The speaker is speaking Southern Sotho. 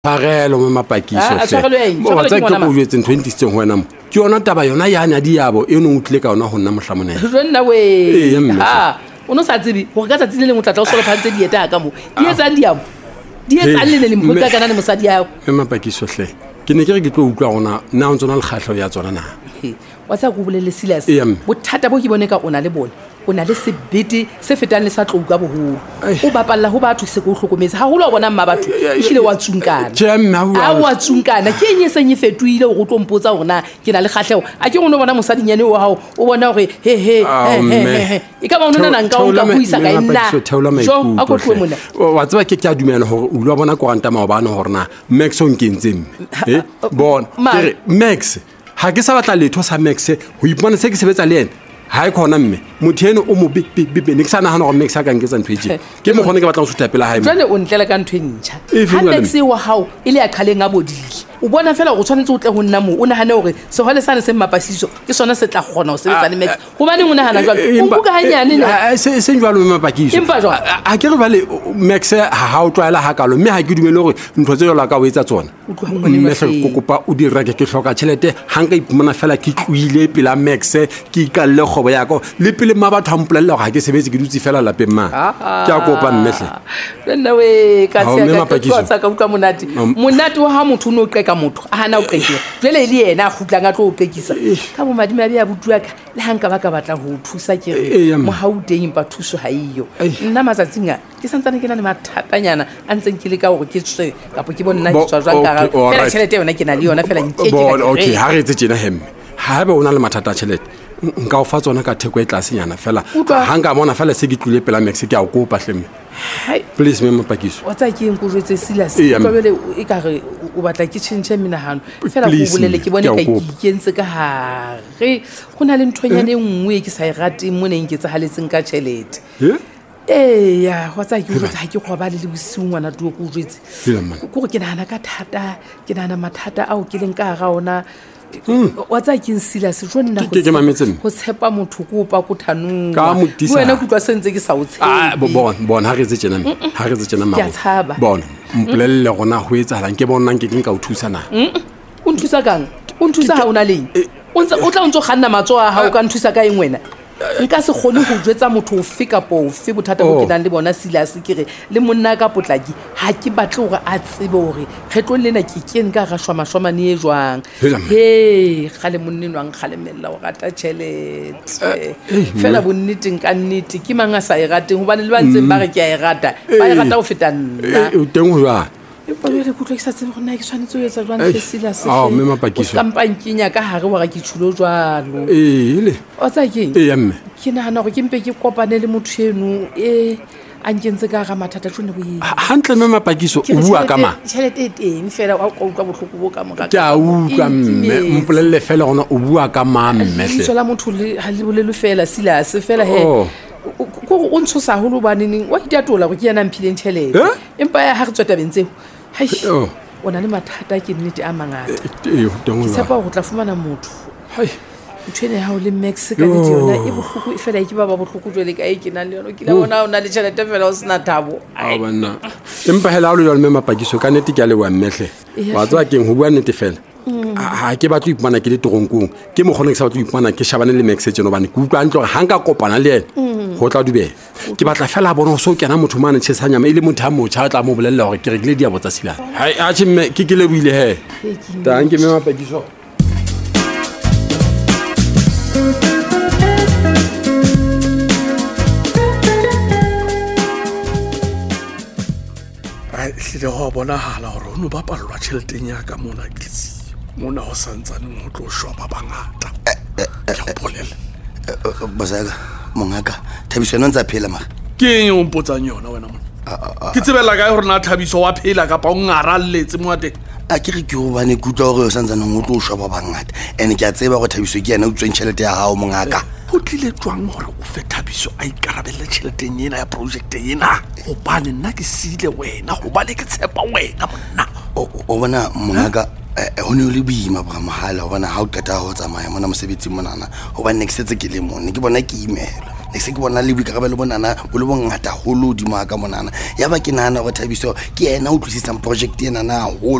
Parelo mo mapakiso tshwarelo tsa ke go jwetse 2016 wena mo ke yona taba yona ya na diabo e no utlile ka yona go nna mohlamonene jonna o no sa tsebe go ka tsatsi le leng o tlatla o solo phantse dieta ka mo di etsang diabo di etsang le le mpotsa kana le mosadi yao me mapakiso hle ke ne ke re ke tlo utlwa gona nna o tsona le khatlho ya tsona na wa tsa go bolele Silas bothata bo ke bone ka ona le bone o na le sebete se fetang le sa tlou ka boholo o bapalla ho batho se go hlokometse ha holo bona mma batho ile wa tsunkana a wa tsunkana ke eng se nyefetuile go tlo mpotsa hona ke na le khatlhego a ke gone bona mosadinyane wa hao o bona hore he e ka ba ona nna nka o ka buisa ka nna jo a go tlo mona wa tseba ke a dumela hore o lo bona koranta maobane hore na Max o nkentseng bona ke Max ha ke sa batla letho sa Max ho ipona se ke sebetsa le ena ha e khona mme motho ene o mo bipe ne ke sana hana go Max a ka nketsa ntwetse ke mo gone ke batla go sutha pela hae jane o ntlela ka ntwentsha ha Max wa hao ile ya khaleng a bodile o bona fela go tshwanetse o tle go nna mo o nahane hore se hole sane se mapasiso ke sona se tla gona o sebetsa le Max go bane o nahana jwalo o buka hanyane ne se njwalo me mapakiso empa jwa a ke re bale Max ha o tlwaela hakalo mme ha ke dumele hore ntho tse yola ka o etsa tsona mme se kokopa o di reke ke hloka tšhelete hanga ipomana fela ke tluile pela Max ke ikalle khobo ya ko le pele ma batho ampolella go ha ke sebetse ke dutse fela lapeng ma ke a kopa mmehle nna we ka tsaka ka utlwa monate wa ha motho no qeka motho a hana o qekile jele le yena a khutla nga tlo o qekisa ka bo madima ya butua ka le hanka ba ka batla ho thusa ke mo hauteng ba thuso ha iyo nna matsatsinga ke santsane ke na le mathatanyana a ntseng ke le ka hore ke tswe kapo ke bona ke tswa jwang ka fela tšhelete yona ke na le yona fela okay ha re tse tjena hemme ha ba ona le mathata a tšhelete nka o fa tsona ka theko e tlasenyana fela ha nka bona fela se ke tlile pela Max ke a o kopa hlemme please me mapakiso o tsa ke eng go jwetse Silas tobele e ka re o batla ke tšhentšhe menahano fela go bolele ke bone ka ikentse ka hare go na le nthonyane nngwe ke sa e rate mo neng ke tsahaletseng ka tšhelete ya wa tsa ke o tsa ke go ba le bosiu ngwana tuo go jwetse go ke nana ka thata ke nana mathata ao ke leng ka ga ona wa tsa ke Silas jonna go tshepa motho go pa go thanong wena go twa sentse ke sa o tshepe bona ha re tse tsena ma bona mpolelle gona go etsahalang ke bona nke ke nka o thusa na o nthusa kang o nthusa ha ona leng o tla ntso ganna matso a ha o ka nthusa ka eng wena nka se kgone go jwetsa motho o fe kapo o fe bothata bo ke nang le bona Silas ke re le monna ka potlaki ha ke batle gore a tsebe gore kgetlo lena ke kene ka ga shwama ne e jwang gale monnenwang kgalemella o rata tšhelete fela bonneteng ka nnete ke mang a sa e rateng gobane le ba ntseng ba re ke a e rata ba e rata go feta nna o teng go jwang le kutlwa ke sa tsebe gore na ke tshwanetse o etsa jwang le Silas me mapakiso kampankenya ka hare wa ga ke tshulo jwalo le o tsa ke mme ke nahana gore ke mpe ke kopane le motho eno a nkentse ka ga mathata tsone bo hantle me mapakiso o bua ka ma tšhelete e teng fela wa go utlwa bohloko bo ka moka ke a utlwa mme mpolelle fela gona o bua ka ma mme hle la motho le ha le bolelo fela Silas fela go o ntshosa holo baneng wa itatola go ke yana mphileng tšhelete empa ya ha re tsweta bentseo o na le mathata ke nnete a mangata ke tshepa go tla fumana motho ntshene ha o le Max ka di yona e bohloko e fela ke ba bohloko jwele ka e ke nang le yona ke la bona o na le tšhelete fela o sena thabo bana empa hela o le yona me mapakiso ka nnete ke a le wa mmehle wa tswa keng go bua nnete fela ha ke batlo ipana ke le toronkong ke mo gone ke sa batlo ipana ke shabane le Max tseno bane ku utlwa ntlo ha nka kopana le ena go tla dubela ke batla fela bona so kena motho mane tshesanyama ile motho a motšha tla mo bolella gore ke rekile diabo tsa Silas hai a tshime ke le buile he tanke me mapakiso hlile go bonahala gore o no ba palelwa tšheleteng ya ka mona tlisi mona go santsaneng go tlo šwa ba bangata ke go bolela bosaka mongaka Thabiso yona ntse a phela maga ke eng o mpotsang yona wena mona ke tsebela kae gore na Thabiso wa phela kapa o ngaralletse mo ateng a ke re ke go bane kutlwa gore o santsaneng go tlo šwa ba bangata ene ke a tseba go Thabiso ke yana o tsweng tšhelete ya gago mongaka go tlile tswang gore o fe Thabiso a ikarabelle tšheleteng ena ya projecte ena gobane nna ke siile wena gobane ke tshepa wena monna o bona mongaka go ne o le boima ba mogala gobane ga o qeta go tsamaya mona mosebetsing monana gobane ne ke setse ke le mone ke bona ke imela ne se ke bona le boikarabelo bonana bo le bongata holo hodimo ka monana ya ba ke nahana gore Thabiso ke yena o tlisitsang project enana holo